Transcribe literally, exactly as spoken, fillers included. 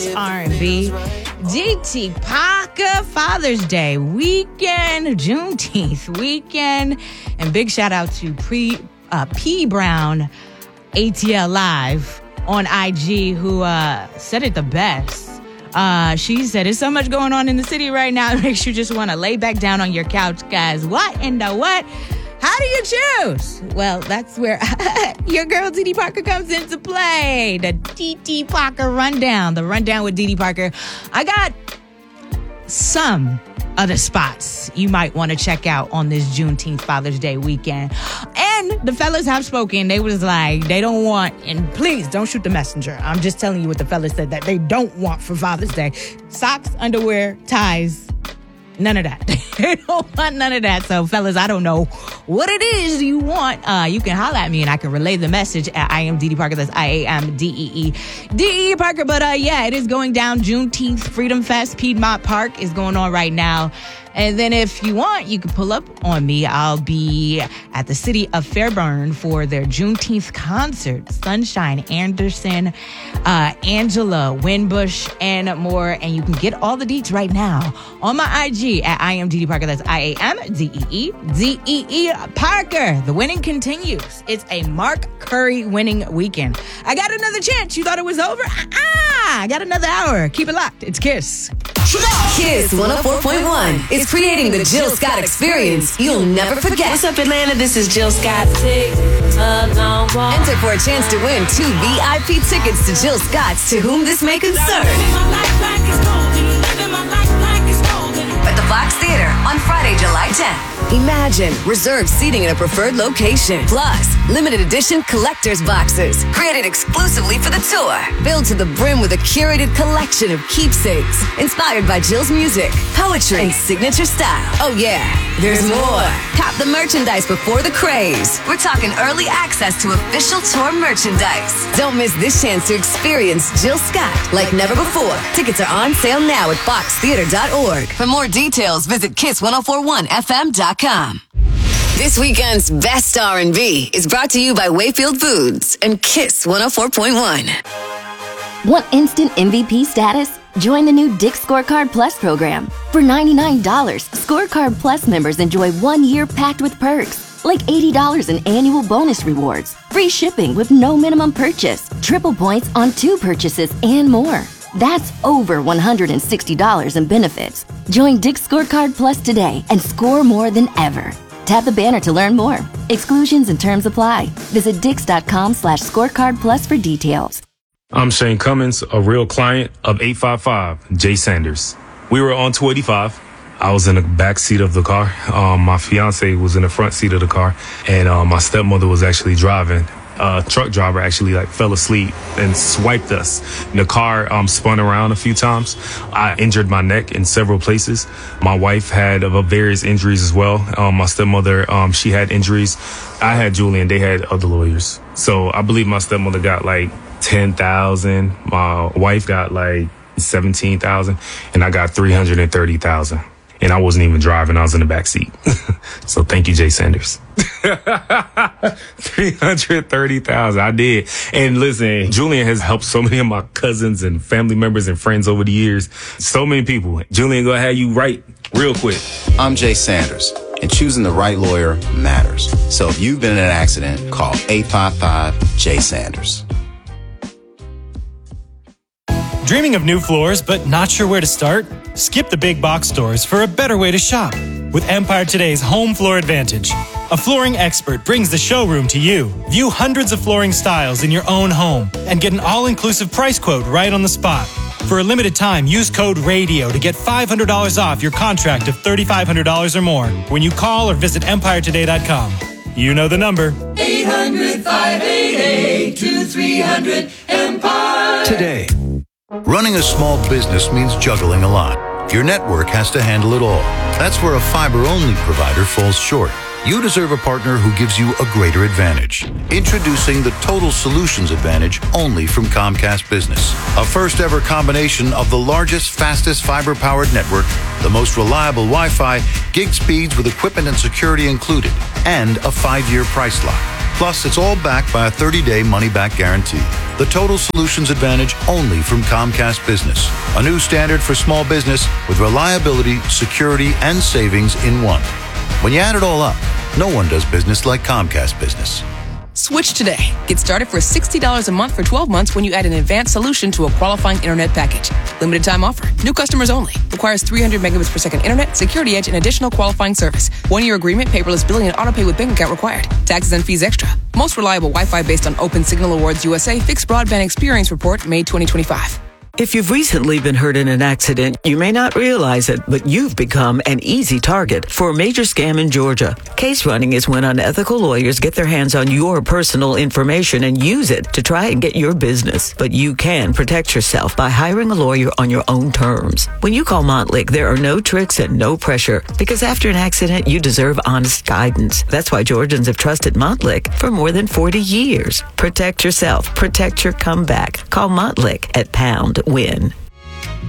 R and B. D T Parker, Father's Day weekend, Juneteenth weekend, and big shout out to Pre uh, P Brown A T L Live on I G, who uh, said it the best. Uh, she said, "There's so much going on in the city right now. It makes you just want to lay back down on your couch, guys. What in the what? How do you choose?" Well, that's where your girl D D Parker comes into play. The D D Parker Rundown. The Rundown with D D Parker. I got some other spots you might want to check out on this Juneteenth Father's Day weekend. And the fellas have spoken. They was like, they don't want, and please don't shoot the messenger. I'm just telling you what the fellas said that they don't want for Father's Day. Socks, underwear, ties, none of that. They don't want none of that. So, fellas, I don't know what it is you want. Uh, you can holler at me and I can relay the message at I am D D Parker. That's I A M D E E D E Parker. But uh, yeah, it is going down. Juneteenth Freedom Fest, Piedmont Park is going on right now. And then if you want, you can pull up on me. I'll be at the city of Fairburn for their Juneteenth concert. Sunshine Anderson, uh, Angela Winbush, and more. And you can get all the deets right now on my I G at I am D D Parker. That's I A M D E E D E E Parker. The winning continues. It's a Mark Curry winning weekend. I got another chance. You thought it was over? Ah, I got another hour. Keep it locked. It's Kiss. Kiss one oh four point one is creating the Jill Scott experience you'll never forget. What's up, Atlanta? This is Jill Scott. Enter for a chance to win two V I P tickets to Jill Scott's To Whom This May Concern at the Fox Theater on Friday, July tenth. Imagine reserved seating in a preferred location. Plus, limited edition collector's boxes created exclusively for the tour. Filled to the brim with a curated collection of keepsakes inspired by Jill's music, poetry, and signature style. Oh yeah, there's more. Cop the merchandise before the craze. We're talking early access to official tour merchandise. Don't miss this chance to experience Jill Scott like never before. Tickets are on sale now at fox theater dot org. For more details, visit kiss ten forty-one f m dot com. This weekend's best R and B is brought to you by Wayfield Foods and Kiss one oh four point one. Want instant M V P status? Join the new Dick's Scorecard Plus program. For ninety-nine dollars, Scorecard Plus members enjoy one year packed with perks, like eighty dollars in annual bonus rewards, free shipping with no minimum purchase, triple points on two purchases, and more. That's over one hundred sixty dollars in benefits. Join Dick's Scorecard Plus today and score more than ever. Tap the banner to learn more. Exclusions and terms apply. Visit dix.com slash scorecard plus for details. I'm Shane Cummins, a real client of eight five five, Jay Sanders. We were on two eighty-five. I was in the back seat of the car. Um, my fiance was in the front seat of the car, and uh, my stepmother was actually driving. A truck driver actually like fell asleep and swiped us. The car um, spun around a few times. I injured my neck in several places. My wife had uh, various injuries as well. Um, my stepmother, um, she had injuries. I had Julian. They had other lawyers. So I believe my stepmother got like ten thousand. My wife got like seventeen thousand, and I got three hundred thirty thousand. And I wasn't even driving. I was in the back seat. So thank you, Jay Sanders. three hundred thirty thousand. I did. And listen, Julian has helped so many of my cousins and family members and friends over the years. So many people. Julian, go ahead, you right real quick. I'm Jay Sanders, and choosing the right lawyer matters. So if you've been in an accident, call eight five five, Jay Sanders. Dreaming of new floors but not sure where to start? Skip the big box stores for a better way to shop with Empire Today's Home Floor Advantage. A flooring expert brings the showroom to you. View hundreds of flooring styles in your own home and get an all-inclusive price quote right on the spot. For a limited time, use code RADIO to get five hundred dollars off your contract of three thousand five hundred dollars or more when you call or visit empire today dot com. You know the number. eight hundred, five eight eight, two three hundred, Empire. Today. Running a small business means juggling a lot. Your network has to handle it all. That's where a fiber-only provider falls short. You deserve a partner who gives you a greater advantage. Introducing the Total Solutions Advantage only from Comcast Business. A first-ever combination of the largest, fastest fiber-powered network, the most reliable Wi-Fi, gig speeds with equipment and security included, and a five-year price lock. Plus, it's all backed by a thirty-day money-back guarantee. The Total Solutions Advantage only from Comcast Business. A new standard for small business with reliability, security, and savings in one. When you add it all up, no one does business like Comcast Business. Switch today. Get started for sixty dollars a month for twelve months when you add an advanced solution to a qualifying internet package. Limited time offer. New customers only. Requires three hundred megabits per second internet, security edge, and additional qualifying service. One-year agreement, paperless billing, and autopay with bank account required. Taxes and fees extra. Most reliable Wi-Fi based on Open Signal Awards U S A Fixed Broadband Experience Report, May twenty twenty-five. If you've recently been hurt in an accident, you may not realize it, but you've become an easy target for a major scam in Georgia. Case running is when unethical lawyers get their hands on your personal information and use it to try and get your business. But you can protect yourself by hiring a lawyer on your own terms. When you call Montlick, there are no tricks and no pressure, because after an accident, you deserve honest guidance. That's why Georgians have trusted Montlick for more than forty years. Protect yourself. Protect your comeback. Call Montlick at pound win.